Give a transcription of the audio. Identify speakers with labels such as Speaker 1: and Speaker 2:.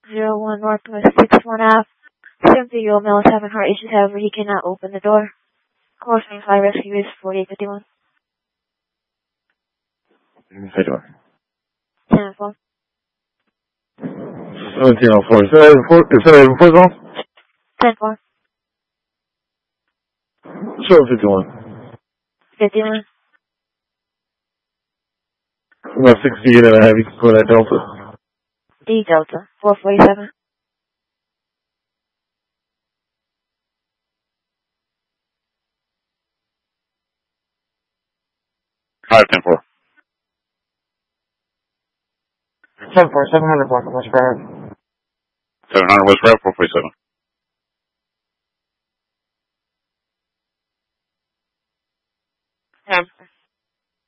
Speaker 1: 01 Northwest 61 Ave. 70-year-old male is having heart issues, however, he cannot open the door. Corresponding fire rescue is 4851. 10-4.
Speaker 2: 1704. Is that before zone?
Speaker 1: 10-4.
Speaker 2: Show 51.
Speaker 1: 51.
Speaker 2: About 68 and a half. You can call that Delta.
Speaker 1: D Delta 447.
Speaker 3: Alright, 10-4.
Speaker 4: 10-4, 700 block of West Broward.
Speaker 3: 700 West Route 447.